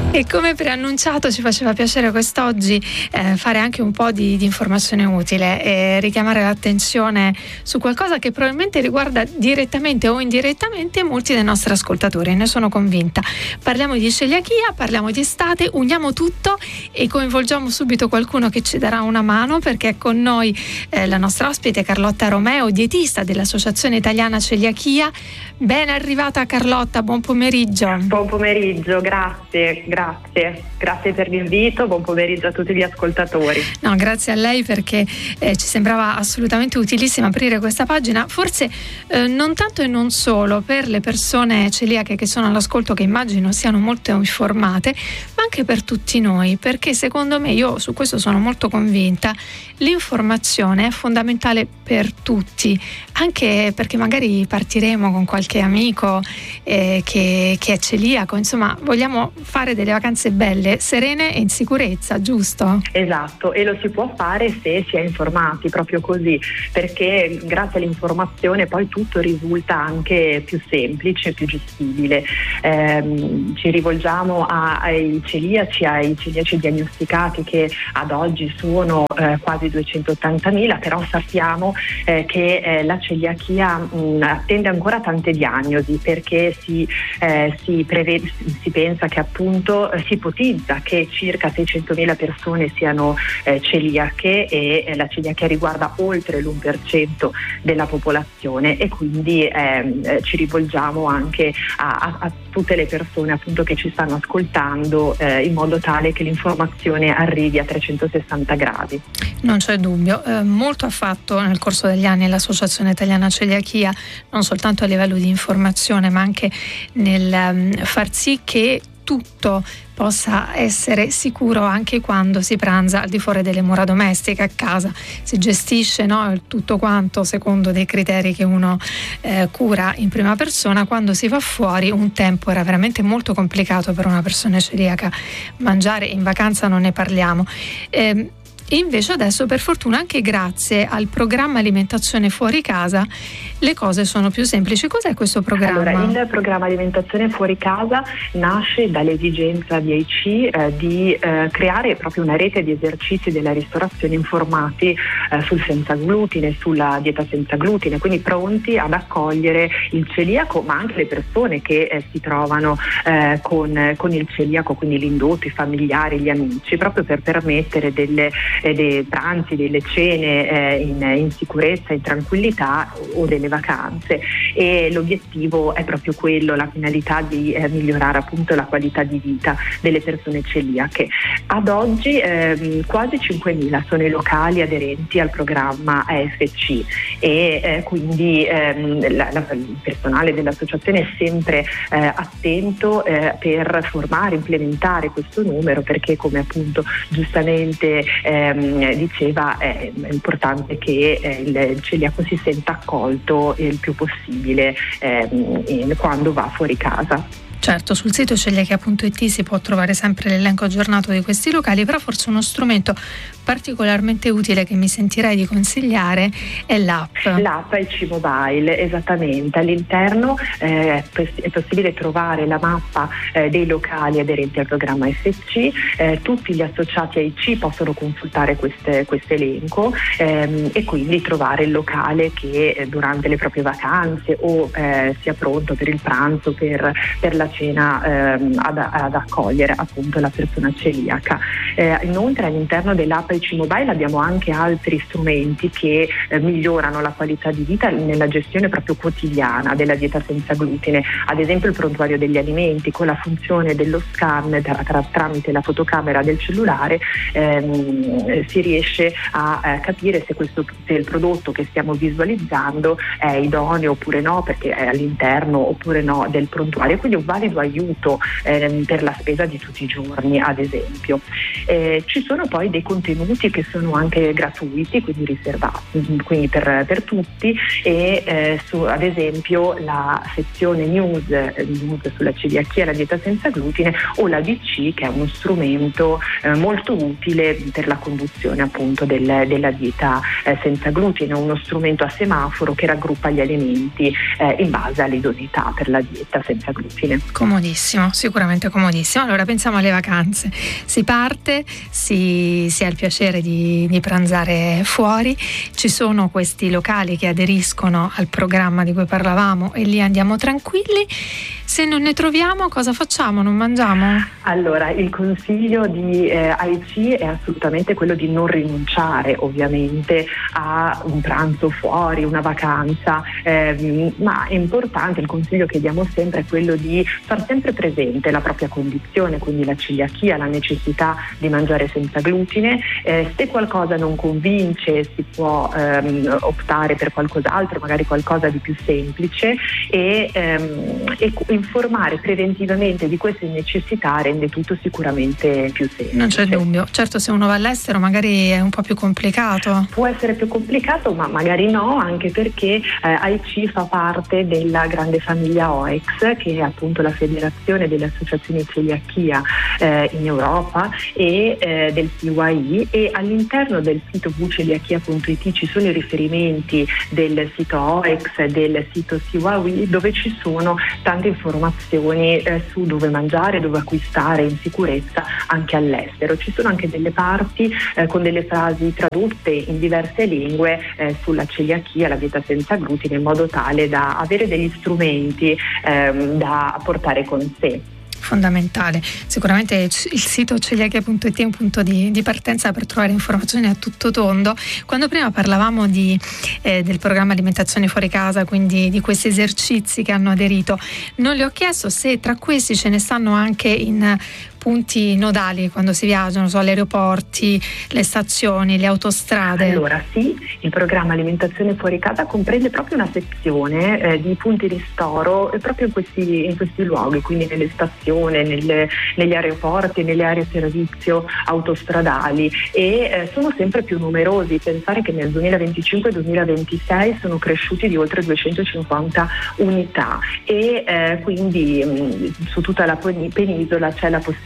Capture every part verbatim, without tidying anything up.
E come preannunciato ci faceva piacere quest'oggi eh, fare anche un po' di, di informazione utile e richiamare l'attenzione su qualcosa che probabilmente riguarda direttamente o indirettamente molti dei nostri ascoltatori, ne sono convinta. Parliamo di celiachia, parliamo di estate, uniamo tutto e coinvolgiamo subito qualcuno che ci darà una mano, perché è con noi eh, la nostra ospite Carlotta Romeo, dietista dell'Associazione Italiana Celiachia. Ben arrivata Carlotta, buon pomeriggio. Buon pomeriggio, grazie, grazie, grazie per l'invito, buon pomeriggio a tutti gli ascoltatori. No, grazie a lei perché eh, ci sembrava assolutamente utilissima aprire questa pagina, forse eh, non tanto e non solo per le persone celiache che sono all'ascolto, che immagino siano molto informate, ma anche per tutti noi, perché secondo me, io su questo sono molto convinta, l'informazione è fondamentale per tutti, anche perché magari partiremo con qualche amico eh, che, che è celiaco, insomma vogliamo fare delle vacanze belle, serene e in sicurezza, giusto? Esatto, e lo si può fare se si è informati, proprio così, perché grazie all'informazione poi tutto risulta anche più semplice, più gestibile. Eh, ci rivolgiamo a, ai celiaci, ai celiaci diagnosticati, che ad oggi sono eh, quasi duecentottantamila, però sappiamo eh, che eh, la celiachia mh, attende ancora tante diagnosi, perché si, eh, si, prevede, si pensa che appunto eh, si ipotizza che circa seicentomila persone siano eh, celiache, e eh, la celiachia riguarda oltre l'uno per cento della popolazione, e quindi eh, ci rivolgiamo anche a, a, a tutte le persone appunto che ci stanno ascoltando, eh, in modo tale che l'informazione arrivi a trecentosessanta gradi. Non c'è dubbio, eh, molto ha fatto nel corso degli anni l'Associazione Italiana Celiachia, non soltanto a livello di informazione ma anche nel um, far sì che tutto possa essere sicuro anche quando si pranza al di fuori delle mura domestiche, a casa si gestisce, no, tutto quanto secondo dei criteri che uno eh, cura in prima persona. Quando si va fuori, un tempo era veramente molto complicato per una persona celiaca mangiare, in vacanza non ne parliamo. Eh, Invece adesso, per fortuna, anche grazie al programma Alimentazione Fuori Casa, le cose sono più semplici. Cos'è questo programma? Allora, il programma Alimentazione Fuori Casa nasce dall'esigenza di A I C eh, di eh, creare proprio una rete di esercizi della ristorazione informati eh, sul senza glutine, sulla dieta senza glutine, quindi pronti ad accogliere il celiaco, ma anche le persone che eh, si trovano eh, con, con il celiaco, quindi l'indotto, i familiari, gli amici, proprio per permettere delle dei pranzi, delle cene eh, in, in sicurezza, in tranquillità, o delle vacanze. E l'obiettivo è proprio quello, la finalità di eh, migliorare appunto la qualità di vita delle persone celiache. Ad oggi eh, quasi cinquemila sono i locali aderenti al programma A F C, e eh, quindi ehm, la, la, il personale dell'associazione è sempre eh, attento eh, per formare, implementare questo numero, perché come appunto giustamente eh, diceva, è importante che eh, il celiaco si senta accolto il più possibile eh, quando va fuori casa. Certo, sul sito celiachia punto it si può trovare sempre l'elenco aggiornato di questi locali, però forse uno strumento particolarmente utile che mi sentirei di consigliare è l'app. L'app A I C Mobile, esattamente. All'interno eh, è possibile trovare la mappa eh, dei locali aderenti al programma A F C. Eh, tutti gli associati A I C possono consultare questo elenco ehm, e quindi trovare il locale che eh, durante le proprie vacanze o eh, sia pronto per il pranzo, per, per la cena ehm, ad, ad accogliere appunto la persona celiaca. Eh, inoltre all'interno dell'app A I C Mobile abbiamo anche altri strumenti che eh, migliorano la qualità di vita nella gestione proprio quotidiana della dieta senza glutine. Ad esempio il prontuario degli alimenti, con la funzione dello scan tra, tra, tramite la fotocamera del cellulare ehm, si riesce a eh, capire se, questo, se il prodotto che stiamo visualizzando è idoneo oppure no, perché è all'interno oppure no del prontuario, quindi un valido aiuto eh, per la spesa di tutti i giorni, ad esempio. Eh, ci sono poi dei contenuti che sono anche gratuiti, quindi riservati quindi per, per tutti, e eh, su, ad esempio la sezione news, news sulla celiachia e la dieta senza glutine, o la D C, che è uno strumento eh, molto utile per la conduzione appunto del, della dieta eh, senza glutine, uno strumento a semaforo che raggruppa gli alimenti eh, in base all'idoneità per la dieta senza glutine. Comodissimo, sicuramente comodissimo. Allora pensiamo alle vacanze, si parte, si, si ha il piacere di, di pranzare fuori, ci sono questi locali che aderiscono al programma di cui parlavamo e lì andiamo tranquilli. Se non ne troviamo, cosa facciamo? Non mangiamo? Allora, il consiglio di eh, A I C è assolutamente quello di non rinunciare ovviamente a un pranzo fuori, una vacanza, eh, ma è importante, il consiglio che diamo sempre è quello di far sempre presente la propria condizione, quindi la celiachia, la necessità di mangiare senza glutine. Eh, se qualcosa non convince si può ehm, optare per qualcos'altro, magari qualcosa di più semplice, e, ehm, e informare preventivamente di queste necessità rende tutto sicuramente più semplice. Non c'è dubbio, certo se uno va all'estero magari è un po' più complicato. Può essere più complicato, ma magari no, anche perché eh, A I C fa parte della grande famiglia O E C S, che è appunto la federazione delle associazioni celiachia eh, in Europa, e eh, del C Y I, e all'interno del sito w celiachia punto it ci sono i riferimenti del sito O E C S e del sito C Y I, dove ci sono tante informazioni eh, su dove mangiare, dove acquistare in sicurezza anche all'estero. Ci sono anche delle parti eh, con delle frasi tradotte in diverse lingue eh, sulla celiachia, la dieta senza glutine, in modo tale da avere degli strumenti ehm, da portare con sé. Fondamentale, sicuramente il sito celiachia punto it è un punto di, di partenza per trovare informazioni a tutto tondo. Quando prima parlavamo di, eh, del programma alimentazione fuori casa, quindi di questi esercizi che hanno aderito, non le ho chiesto se tra questi ce ne stanno anche in punti nodali quando si viaggia, non so, gli aeroporti, le stazioni, le autostrade. Allora sì, il programma alimentazione fuori casa comprende proprio una sezione eh, di punti ristoro eh, proprio in questi, in questi luoghi, quindi nelle stazioni, nelle, negli aeroporti, nelle aree servizio autostradali, e eh, sono sempre più numerosi. Pensare che nel duemilaventicinque duemilaventisei sono cresciuti di oltre duecentocinquanta unità, e eh, quindi mh, su tutta la penisola c'è la possibilità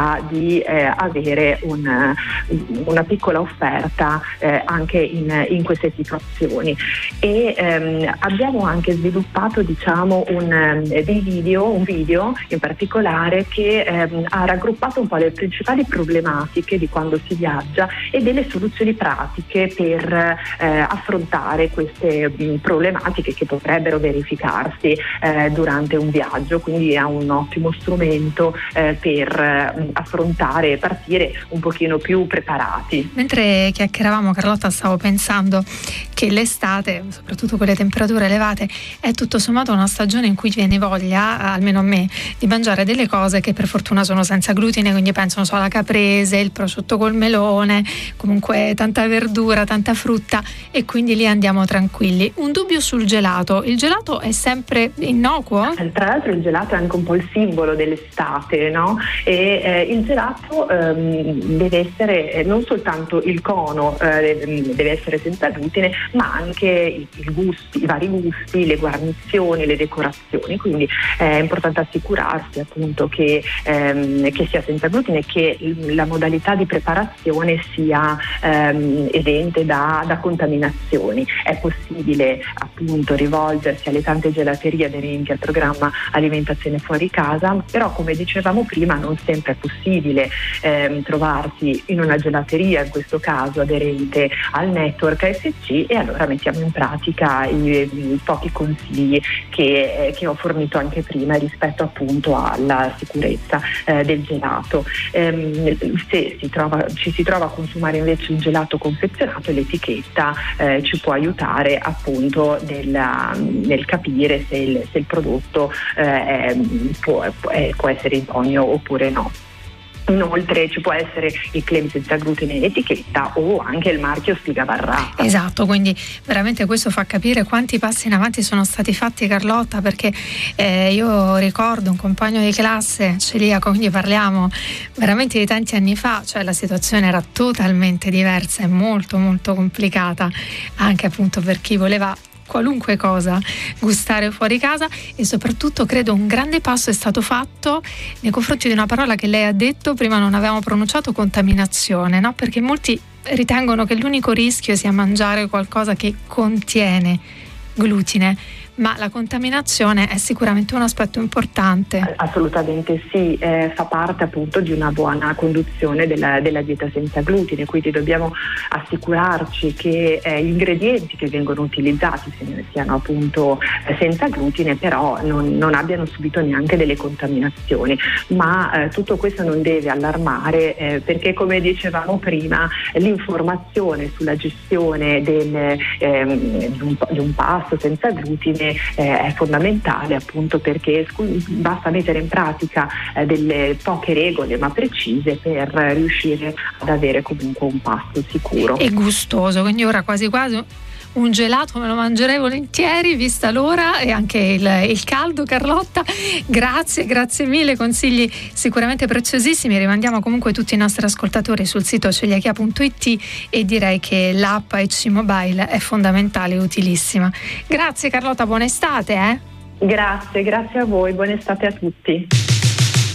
di eh, avere un, una piccola offerta eh, anche in, in queste situazioni. E ehm, abbiamo anche sviluppato diciamo un, eh, dei video, un video in particolare che ehm, ha raggruppato un po' le principali problematiche di quando si viaggia e delle soluzioni pratiche per eh, affrontare queste mh, problematiche che potrebbero verificarsi eh, durante un viaggio, quindi è un ottimo strumento eh, per affrontare e partire un pochino più preparati. Mentre chiacchieravamo, Carlotta, stavo pensando che l'estate, soprattutto con le temperature elevate, è tutto sommato una stagione in cui viene voglia, almeno a me, di mangiare delle cose che per fortuna sono senza glutine, quindi penso, non so, alla caprese, il prosciutto col melone, comunque tanta verdura, tanta frutta, e quindi lì andiamo tranquilli. Un dubbio sul gelato: il gelato è sempre innocuo? Tra l'altro il gelato è anche un po' il simbolo dell'estate, no? E eh, il gelato ehm, deve essere eh, non soltanto il cono eh, deve essere senza glutine, ma anche i, i gusti, i vari gusti, le guarnizioni, le decorazioni, quindi eh, è importante assicurarsi appunto che, ehm, che sia senza glutine, che la modalità di preparazione sia ehm, esente da, da contaminazioni. È possibile appunto rivolgersi alle tante gelaterie aderenti al programma alimentazione fuori casa, però come dicevamo prima non sempre è possibile ehm, trovarsi in una gelateria, in questo caso aderente al network A S C, e allora mettiamo in pratica i, i pochi consigli che, eh, che ho fornito anche prima rispetto appunto alla sicurezza eh, del gelato. Ehm, se si trova, ci si trova a consumare invece un gelato confezionato, l'etichetta eh, ci può aiutare appunto nel, nel capire se il, se il prodotto eh, può, eh, può essere idoneo oppure no. Inoltre ci può essere il claim senza glutine in etichetta o anche il marchio spiga barrata. Esatto, quindi veramente questo fa capire quanti passi in avanti sono stati fatti, Carlotta, perché eh, io ricordo un compagno di classe celiaco, quindi parliamo veramente di tanti anni fa, cioè la situazione era totalmente diversa e molto molto complicata anche appunto per chi voleva qualunque cosa gustare fuori casa, e soprattutto credo un grande passo è stato fatto nei confronti di una parola che lei ha detto prima, non avevamo pronunciato: contaminazione, no? Perché molti ritengono che l'unico rischio sia mangiare qualcosa che contiene glutine, ma la contaminazione è sicuramente un aspetto importante. Assolutamente sì, eh, fa parte appunto di una buona conduzione della, della dieta senza glutine, quindi dobbiamo assicurarci che eh, gli ingredienti che vengono utilizzati siano appunto eh, senza glutine, però non, non abbiano subito neanche delle contaminazioni, ma eh, tutto questo non deve allarmare eh, perché, come dicevamo prima, l'informazione sulla gestione del, ehm, di, un, di un pasto senza glutine eh, è fondamentale, appunto perché basta mettere in pratica eh, delle poche regole ma precise per riuscire ad avere comunque un pasto sicuro e gustoso. Quindi ora quasi quasi un gelato me lo mangerei volentieri, vista l'ora e anche il, il caldo. Carlotta, grazie, grazie mille, consigli sicuramente preziosissimi. Rimandiamo comunque tutti i nostri ascoltatori sul sito celiachia punto it e direi che l'app A C Mobile è fondamentale e utilissima. Grazie Carlotta, buona estate. Eh? Grazie, grazie a voi, buona estate a tutti.